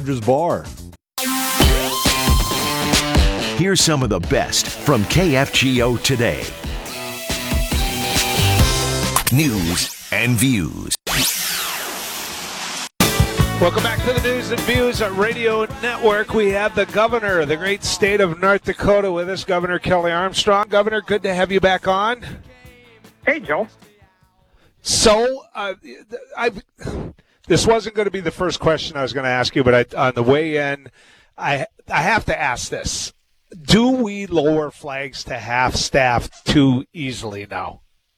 Rogers Bar. Here's some of the best from KFGO Today. News and views. Welcome back to the News and Views Radio Network. We have the governor of the great state of North Dakota with us, Governor Kelly Armstrong. Governor, good to have you back on. Hey, Joe. So, this wasn't going to be the first question I was going to ask you, but on the way in, I have to ask this. Do we lower flags to half-staff too easily now?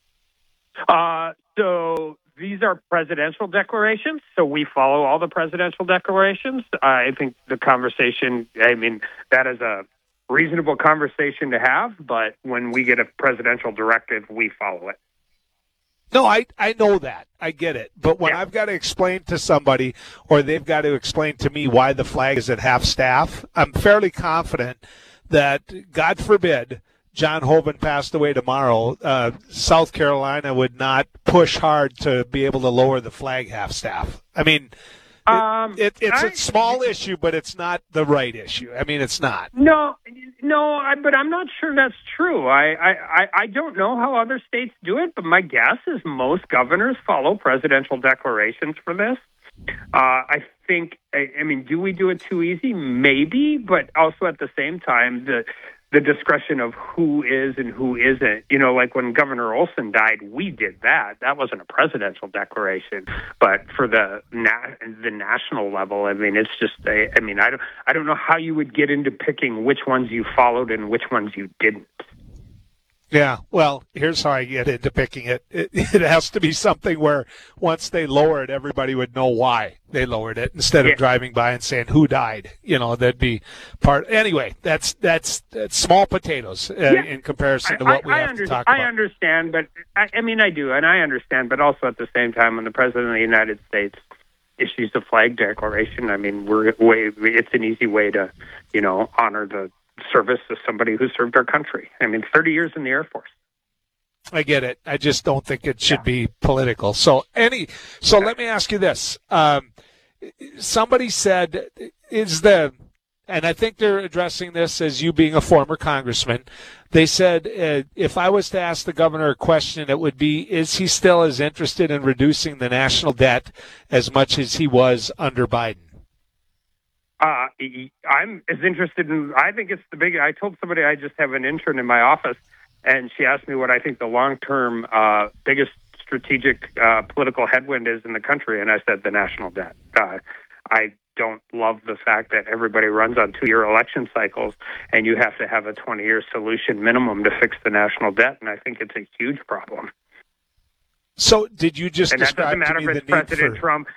So these are presidential declarations, so we follow all the presidential declarations. I think the conversation, that is a reasonable conversation to have, but when we get a presidential directive, we follow it. No, I know that. I get it. But when I've got to explain to somebody or they've got to explain to me why the flag is at half-staff, I'm fairly confident that, God forbid, John Hoeven passed away tomorrow, South Carolina would not push hard to be able to lower the flag half-staff. I mean, it's a small issue, but it's not the right issue. I mean, it's not. No, but I'm not sure that's true. I don't know how other states do it, but my guess is most governors follow presidential declarations for this. I think, do we do it too easy? Maybe, but also at the same time, the discretion of who is and who isn't. Like when Governor Olson died, we did that. That wasn't a presidential declaration. But for the national level, it's just, I don't know how you would get into picking which ones you followed and which ones you didn't. Yeah, well, here's how I get into picking it. It has to be something where once they lower it, everybody would know why they lowered it instead of driving by and saying who died. That'd be part. Anyway, that's small potatoes in comparison to what we have to talk about. I understand, but I do, and I understand, but also at the same time, when the President of the United States issues a flag declaration, it's an easy way to, honor the service of somebody who served our country. 30 years in the Air Force. I get it. I just don't think it should be political. So let me ask you this. Somebody said, and I think they're addressing this as you being a former congressman. They said, if I was to ask the governor a question, it would be, is he still as interested in reducing the national debt as much as he was under Biden? I'm as interested in, I think it's I told somebody I just have an intern in my office, and she asked me what I think the long-term biggest strategic political headwind is in the country, and I said the national debt. I don't love the fact that everybody runs on 2-year election cycles, and you have to have a 20-year solution minimum to fix the national debt, and I think it's a huge problem. So did you just describe that doesn't to matter me if it's the need President for... Trump.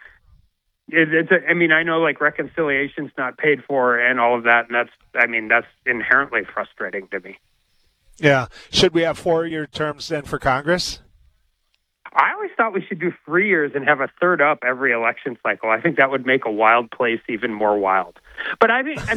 I know like reconciliation's not paid for and all of that, and that's inherently frustrating to me. Yeah. Should we have 4-year terms then for Congress? I always thought we should do 3 years and have a third up every election cycle. I think that would make a wild place even more wild. But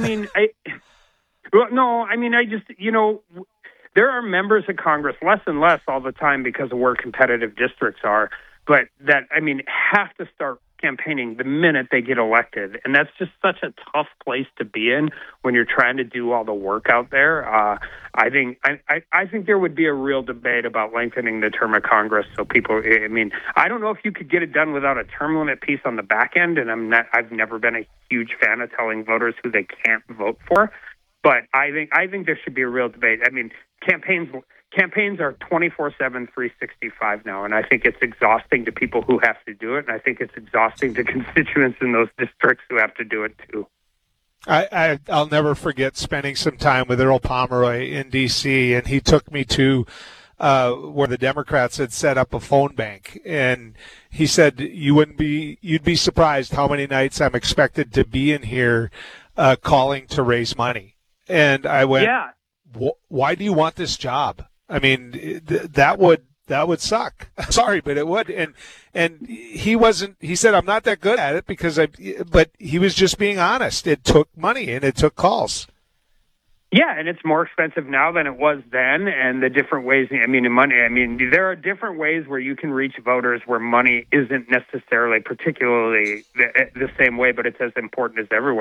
there are members of Congress, less and less all the time because of where competitive districts are, but that, have to start campaigning the minute they get elected. And that's just such a tough place to be in when you're trying to do all the work out there. I think there would be a real debate about lengthening the term of Congress. So people, I don't know if you could get it done without a term limit piece on the back end. And I've never been a huge fan of telling voters who they can't vote for. But I think there should be a real debate. Campaigns are 24/7, 365 now, and I think it's exhausting to people who have to do it, and I think it's exhausting to constituents in those districts who have to do it too. I'll never forget spending some time with Earl Pomeroy in D.C., and he took me to where the Democrats had set up a phone bank, and he said you'd be surprised how many nights I'm expected to be in here calling to raise money. And I went, why do you want this job? That would suck. Sorry, but it would. And he said, I'm not that good at it but he was just being honest. It took money and it took calls. Yeah, and it's more expensive now than it was then, and the different ways, there are different ways where you can reach voters where money isn't necessarily particularly the same way, but it's as important as everywhere.